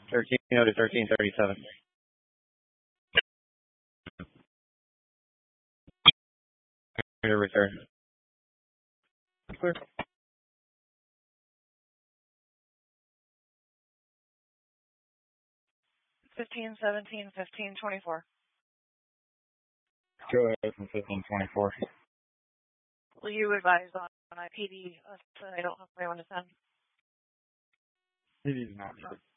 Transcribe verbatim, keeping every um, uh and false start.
thirteen oh to thirteen thirty-seven. Return. Clear. fifteen seventeen, fifteen twenty-four. Go ahead from fifteen twenty-four. Will you advise on, on I P D us that I don't have my one to send? It is not.